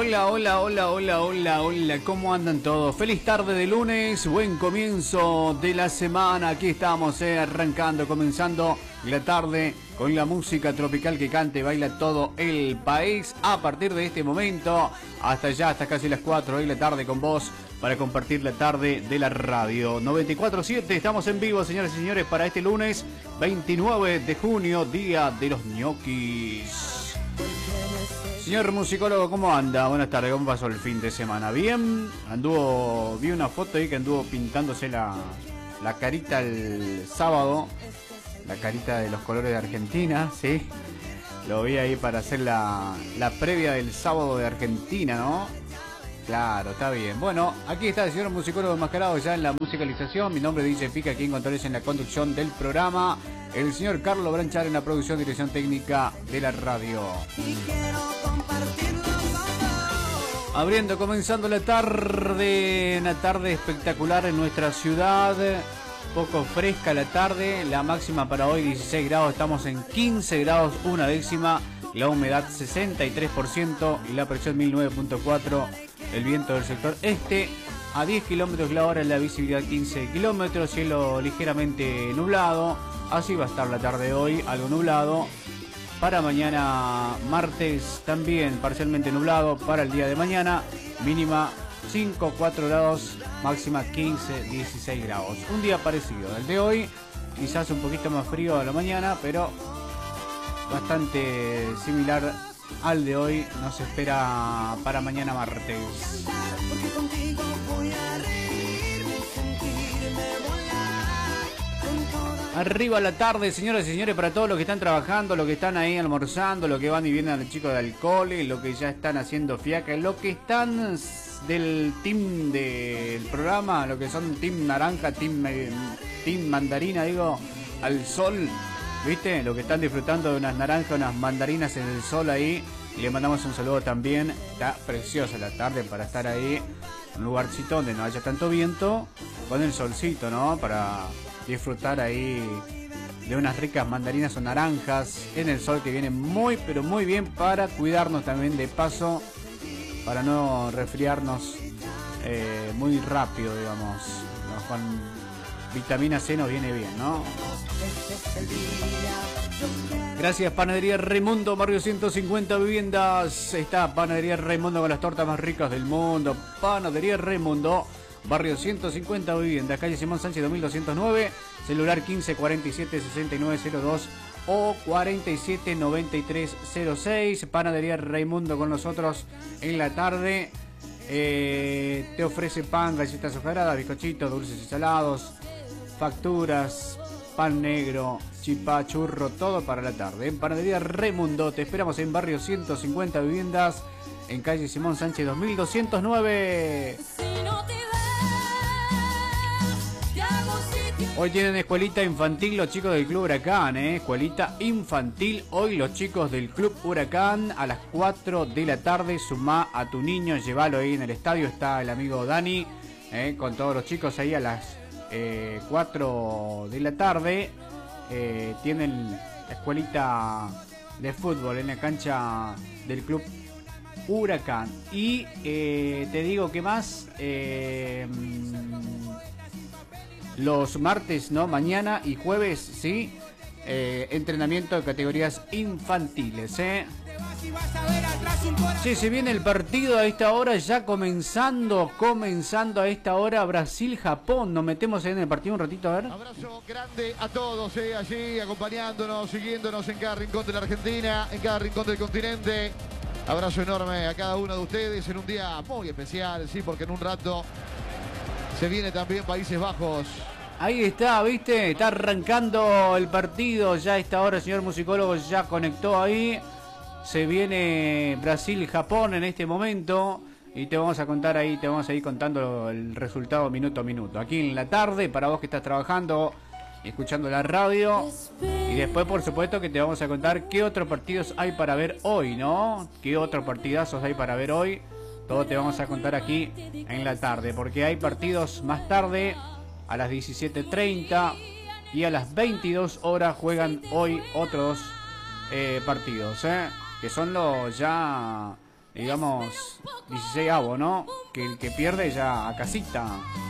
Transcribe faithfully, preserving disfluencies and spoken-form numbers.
Hola, hola, hola, hola, hola, hola, ¿cómo andan todos? Feliz tarde de lunes, buen comienzo de la semana. Aquí estamos eh, arrancando, comenzando la tarde con la música tropical que cante y baila todo el país. A partir de este momento, hasta ya, hasta casi las cuatro de la tarde con vos, para compartir la tarde de la radio. noventa y cuatro punto siete, estamos en vivo, señoras y señores, para este lunes veintinueve de junio, día de los ñoquis. Señor musicólogo, ¿cómo anda? Buenas tardes, ¿cómo pasó el fin de semana? ¿Bien? Anduvo, vi una foto ahí que anduvo pintándose la, la carita el sábado, la carita de los colores de Argentina, ¿sí? Lo vi ahí para hacer la, la previa del sábado de Argentina, ¿no? Claro, está bien. Bueno, aquí está el señor musicólogo enmascarado ya en la musicalización. Mi nombre es D J Pica, aquí en controles en la conducción del programa. El señor Carlos Branchar en la producción y dirección técnica de la radio. Abriendo, comenzando la tarde, una tarde espectacular en nuestra ciudad. Poco fresca la tarde, la máxima para hoy dieciséis grados, estamos en quince grados, una décima. La humedad sesenta y tres por ciento y la presión mil nueve punto cuatro. El viento del sector este a diez kilómetros la hora, la visibilidad quince kilómetros, cielo ligeramente nublado. Así va a estar la tarde de hoy, algo nublado. Para mañana martes también parcialmente nublado. Para el día de mañana mínima cinco, cuatro grados, máxima quince, dieciséis grados. Un día parecido al de hoy, quizás un poquito más frío a la mañana, pero bastante similar al de hoy nos espera para mañana martes. Arriba la tarde, señoras y señores, para todos los que están trabajando, los que están ahí almorzando, los que van y vienen a los chicos de alcohol, los que ya están haciendo fiaca, los que están del team del programa, los que son team naranja, team, team mandarina, digo, al sol. ¿Viste? Lo que están disfrutando de unas naranjas, unas mandarinas en el sol ahí. Y le mandamos un saludo también. Está preciosa la tarde para estar ahí. Un lugarcito donde no haya tanto viento. Con el solcito, ¿no? Para disfrutar ahí de unas ricas mandarinas o naranjas en el sol, que viene muy, pero muy bien para cuidarnos también de paso. Para no resfriarnos eh, muy rápido, digamos. ¿No? Con vitamina C nos viene bien, ¿no? Gracias, Panadería Raimundo, barrio ciento cincuenta viviendas. Está Panadería Raimundo con las tortas más ricas del mundo. Panadería Raimundo, barrio ciento cincuenta viviendas, calle Simón Sánchez dos mil doscientos nueve, celular quince cuarenta y siete sesenta y nueve cero dos o cuarenta y siete noventa y tres cero seis. Panadería Raimundo con nosotros en la tarde. Eh, te ofrece pan, galletas azucaradas, bizcochitos, dulces y salados, facturas, pan negro, chipá, churro, todo para la tarde. En Panadería Raimundo te esperamos en barrio ciento cincuenta viviendas, en calle Simón Sánchez dos mil doscientos nueve. Hoy tienen escuelita infantil los chicos del Club Huracán, ¿eh? Escuelita infantil. Hoy los chicos del Club Huracán a las cuatro de la tarde. Sumá a tu niño, llévalo ahí en el estadio. Está el amigo Dani, ¿eh? Con todos los chicos ahí a las eh, cuatro de la tarde. Eh, tienen la escuelita de fútbol en la cancha del Club Huracán. Y eh, te digo que más... Eh, los martes, ¿no? Mañana y jueves, ¿sí? Eh, entrenamiento de categorías infantiles, ¿eh? Sí, se viene el partido a esta hora, ya comenzando, comenzando a esta hora, Brasil-Japón. Nos metemos en el partido un ratito, a ver. Abrazo grande a todos, ¿eh? Allí acompañándonos, siguiéndonos en cada rincón de la Argentina, en cada rincón del continente. Abrazo enorme a cada uno de ustedes en un día muy especial, ¿sí? Porque en un rato se viene también Países Bajos. Ahí está, ¿viste? Está arrancando el partido. Ya a esta hora el señor musicólogo ya conectó ahí. Se viene Brasil-Japón en este momento. Y te vamos a contar ahí, te vamos a ir contando el resultado minuto a minuto. Aquí en la tarde, para vos que estás trabajando y escuchando la radio. Y después, por supuesto, que te vamos a contar qué otros partidos hay para ver hoy, ¿no? Qué otros partidazos hay para ver hoy. Todo te vamos a contar aquí en la tarde, porque hay partidos más tarde, a las diecisiete treinta y a las veintidós horas juegan hoy otros eh, partidos, ¿eh? Que son los ya digamos, dieciséis avos, ¿no? Que el que pierde ya a casita.